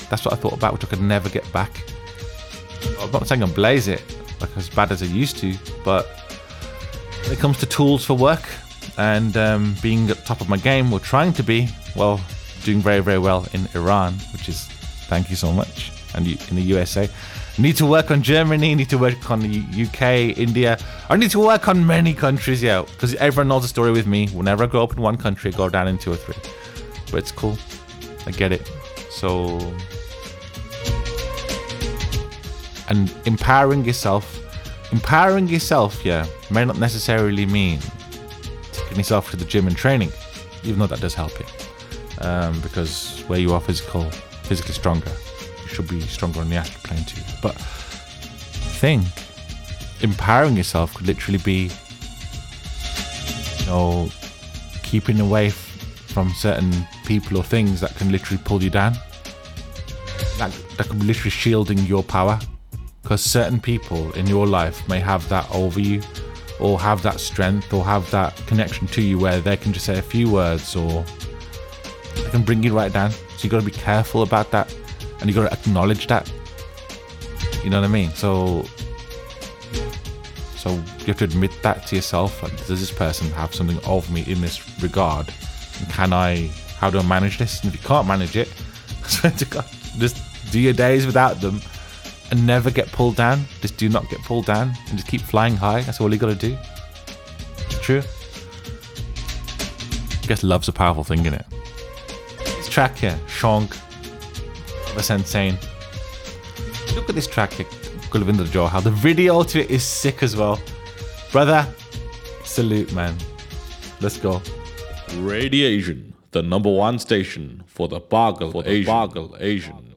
That's what I thought about, which I could never get back. I'm not saying I blaze it like as bad as I used to, but when it comes to tools for work and being at the top of my game, or trying to be, well, doing very, very well in Iran, which is, thank you so much, and in the USA. I need to work on Germany, need to work on the UK, India. I need to work on many countries, yeah, because everyone knows the story with me. Whenever I go up in one country, I go down in 2 or 3. But it's cool. I get it. So, and empowering yourself, yeah, may not necessarily mean taking yourself to the gym and training, even though that does help you. Because where you are physically stronger, you should be stronger on the astral plane too. But empowering yourself could literally be, keeping away from certain people or things that can literally pull you down. That can be literally shielding your power, because certain people in your life may have that over you, or have that strength, or have that connection to you where they can just say a few words, or they can bring you right down. So you got to be careful about that, and you got to acknowledge that. You know what I mean? So you have to admit that to yourself. Like, does this person have something over me in this regard? And how do I manage this? And if you can't manage it, I swear to God, just do your days without them and never get pulled down. Just do not get pulled down and just keep flying high. That's all you got to do. True. I guess love's a powerful thing, isn't it? This track here, Shong, that's insane. Look at this track here, Gulvinder Johar. The video to it is sick as well. Brother, salute, man. Let's go. Radiation, the #1 station for the Bargal Asian.